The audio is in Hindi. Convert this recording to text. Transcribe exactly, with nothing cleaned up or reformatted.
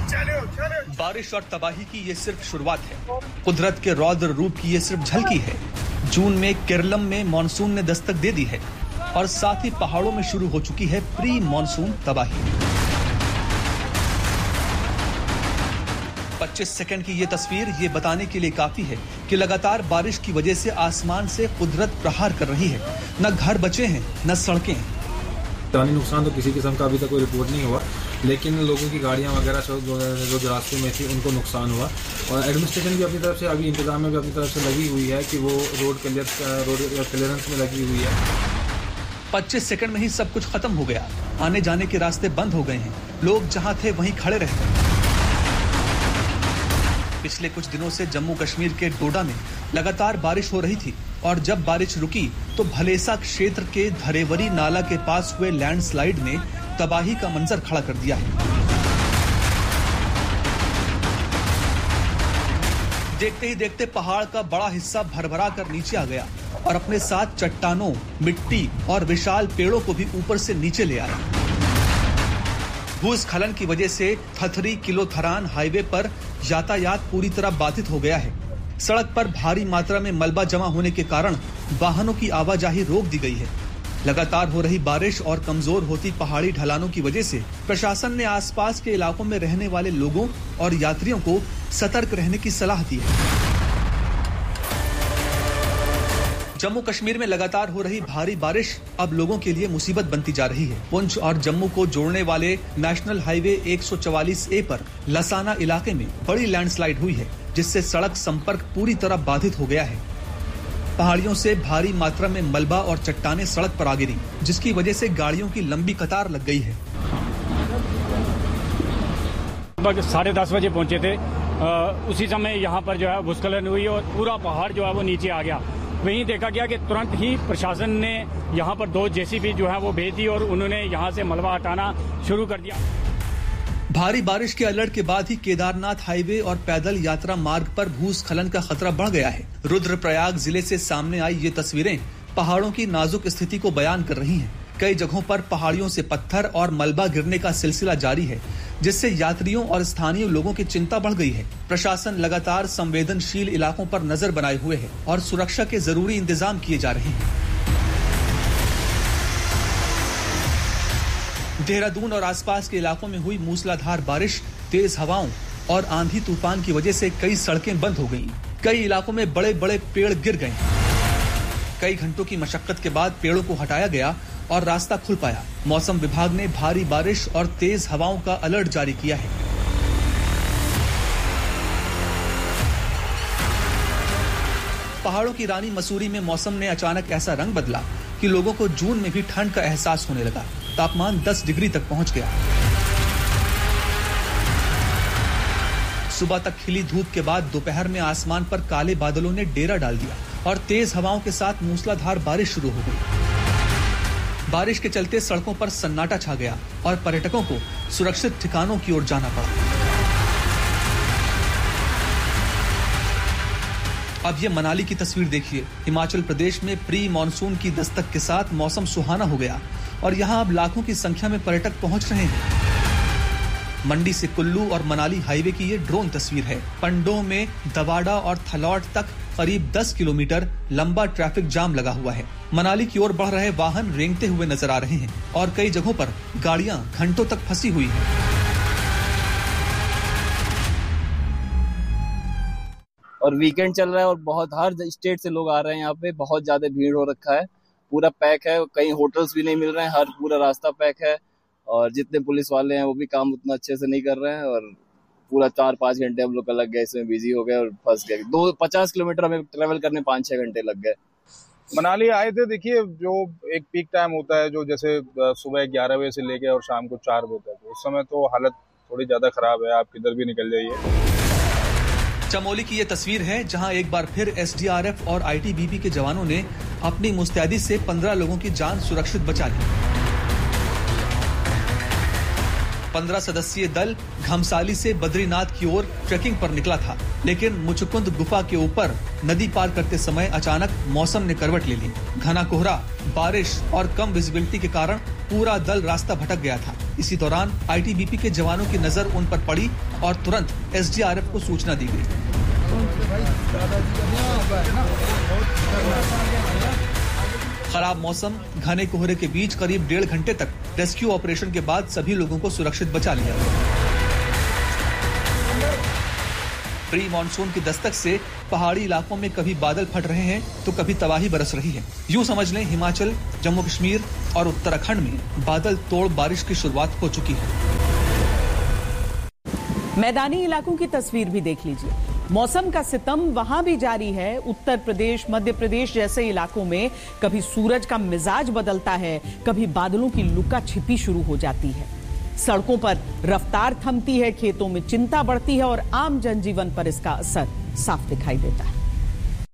बारिश और तबाही की ये सिर्फ शुरुआत है। कुदरत के रौद्र रूप की ये सिर्फ झलकी है। जून में केरलम में मानसून ने दस्तक दे दी है और साथ ही पहाड़ों में शुरू हो चुकी है प्री मानसून तबाही। पच्चीस सेकंड की ये तस्वीर ये बताने के लिए काफी है कि लगातार बारिश की वजह से आसमान से कुदरत प्रहार कर रही है। न घर बचे हैं, न सड़कें। जानी नुकसान तो किसी किस्म का अभी तक कोई रिपोर्ट नहीं हुआ, लेकिन लोगों की गाड़ियां वगैरह जो जो रास्ते में थी उनको नुकसान हुआ। और एडमिनिस्ट्रेशन भी अपनी तरफ से अभी इंतजाम में भी अपनी तरफ से लगी हुई है कि वो रोड क्लियर रोड क्लियरेंस में लगी हुई है। पच्चीस सेकंड में ही सब कुछ खत्म हो गया। आने जाने के रास्ते बंद हो गए हैं। लोग जहां थे वहीं खड़े रह गए। पिछले कुछ दिनों से जम्मू कश्मीर के डोडा में लगातार बारिश हो रही थी और जब बारिश रुकी तो भलेसा क्षेत्र के धरेवरी नाला के पास हुए लैंडस्लाइड ने तबाही का मंजर खड़ा कर दिया है। देखते ही देखते पहाड़ का बड़ा हिस्सा भरभरा कर नीचे आ गया और अपने साथ चट्टानों, मिट्टी और विशाल पेड़ों को भी ऊपर से नीचे ले आया। भूस्खलन की वजह से थथरी किलोथरान हाईवे पर यातायात पूरी तरह बाधित हो गया है। सड़क पर भारी मात्रा में मलबा जमा होने के कारण वाहनों की आवाजाही रोक दी गई है। लगातार हो रही बारिश और कमजोर होती पहाड़ी ढलानों की वजह से प्रशासन ने आसपास के इलाकों में रहने वाले लोगों और यात्रियों को सतर्क रहने की सलाह दी है। जम्मू कश्मीर में लगातार हो रही भारी बारिश अब लोगों के लिए मुसीबत बनती जा रही है। पुंछ और जम्मू को जोड़ने वाले नेशनल हाईवे एक सौ चवालीस ए पर लसाना इलाके में बड़ी लैंडस्लाइड हुई है, जिससे सड़क संपर्क पूरी तरह बाधित हो गया है। पहाड़ियों से भारी मात्रा में मलबा और चट्टानें सड़क पर आ गिरी, जिसकी वजह से गाड़ियों की लंबी कतार लग गई है। लगभग साढ़े दस बजे पहुंचे थे। आ, उसी समय यहाँ पर जो है भूस्खलन हुई और पूरा पहाड़ जो है वो नीचे आ गया। वहीं देखा गया कि तुरंत ही प्रशासन ने यहाँ पर दो जेसीबी जो है वो भेज दी और उन्होंने यहाँ से मलबा हटाना शुरू कर दिया। भारी बारिश के अलर्ट के बाद ही केदारनाथ हाईवे और पैदल यात्रा मार्ग पर भूस्खलन का खतरा बढ़ गया है। रुद्रप्रयाग जिले से सामने आई ये तस्वीरें पहाड़ों की नाजुक स्थिति को बयान कर रही हैं। कई जगहों पर पहाड़ियों से पत्थर और मलबा गिरने का सिलसिला जारी है, जिससे यात्रियों और स्थानीय लोगों की चिंता बढ़ गई है। प्रशासन लगातार संवेदनशील इलाकों पर नजर बनाए हुए है और सुरक्षा के जरूरी इंतजाम किए जा रहे हैं। देहरादून और आसपास के इलाकों में हुई मूसलाधार बारिश, तेज हवाओं और आंधी तूफान की वजह से कई सड़कें बंद हो गईं। कई इलाकों में बड़े बड़े पेड़ गिर गए। कई घंटों की मशक्कत के बाद पेड़ों को हटाया गया और रास्ता खुल पाया। मौसम विभाग ने भारी बारिश और तेज हवाओं का अलर्ट जारी किया है। पहाड़ों की रानी मसूरी में मौसम ने अचानक ऐसा रंग बदला कि लोगों को जून में भी ठंड का एहसास होने लगा। तापमान दस डिग्री तक पहुंच गया। सुबह तक खिली धूप के बाद दोपहर में आसमान पर काले बादलों ने डेरा डाल दिया और तेज हवाओं के साथ मूसलाधार बारिश शुरू हो गई। बारिश के चलते सड़कों पर सन्नाटा छा गया और पर्यटकों को सुरक्षित ठिकानों की ओर जाना पड़ा। अब ये मनाली की तस्वीर देखिए। हिमाचल प्रदेश में प्री मानसून की दस्तक के साथ मौसम सुहाना हो गया और यहाँ अब लाखों की संख्या में पर्यटक पहुंच रहे हैं। मंडी से कुल्लू और मनाली हाईवे की ये ड्रोन तस्वीर है। पंडोह में दवाड़ा और थलौट तक करीब दस किलोमीटर लंबा ट्रैफिक जाम लगा हुआ है। मनाली की ओर बढ़ रहे वाहन रेंगते हुए नजर आ रहे हैं और कई जगहों पर गाड़ियां घंटों तक फंसी हुई हैं। और वीकेंड चल रहा है और बहुत हर स्टेट से लोग आ रहे हैं। यहाँ पे बहुत ज्यादा भीड़ हो रखा है, पूरा पैक है। कहीं होटल्स भी नहीं मिल रहे हैं, हर पूरा रास्ता पैक है। और जितने पुलिस वाले हैं वो भी काम उतना अच्छे से नहीं कर रहे हैं और पूरा चार पाँच घंटे हम लोग का लग गए, इसमें बिजी हो गए और फंस गए। दो पचास किलोमीटर हमें ट्रेवल करने पाँच छह घंटे लग गए। मनाली आए थे। देखिए, जो एक पीक टाइम होता है, जो जैसे सुबह ग्यारह बजे से लेके और शाम को चार बजे तक, उस समय तो हालत थोड़ी ज्यादा खराब है। आप किधर भी निकल जाइए। चमोली की ये तस्वीर है, जहां एक बार फिर एस डी आर एफ और आई टी बी पी के जवानों ने अपनी मुस्तैदी से पंद्रह लोगों की जान सुरक्षित बचा ली। पंद्रह सदस्यीय दल घमसाली से बद्रीनाथ की ओर ट्रेकिंग पर निकला था, लेकिन मुचकुंद गुफा के ऊपर नदी पार करते समय अचानक मौसम ने करवट ले ली। घना कोहरा, बारिश और कम विजिबिलिटी के कारण पूरा दल रास्ता भटक गया था। इसी दौरान आई टी बी पी के जवानों की नजर उन पर पड़ी और तुरंत एस डी आर एफ को सूचना दी गई। खराब मौसम, घने कोहरे के बीच करीब डेढ़ घंटे तक रेस्क्यू ऑपरेशन के बाद सभी लोगों को सुरक्षित बचा लिया। प्री मानसून की दस्तक से पहाड़ी इलाकों में कभी बादल फट रहे हैं तो कभी तबाही बरस रही है। यूं समझ लें हिमाचल, जम्मू कश्मीर और उत्तराखंड में बादल तोड़ बारिश की शुरुआत हो चुकी है। मैदानी इलाकों की तस्वीर भी देख लीजिए। मौसम का सितम वहां भी जारी है। उत्तर प्रदेश, मध्य प्रदेश जैसे इलाकों में कभी सूरज का मिजाज बदलता है, कभी बादलों की लुका छिपी शुरू हो जाती है। सड़कों पर रफ्तार थमती है, खेतों में चिंता बढ़ती है और आम जनजीवन पर इसका असर साफ दिखाई देता है।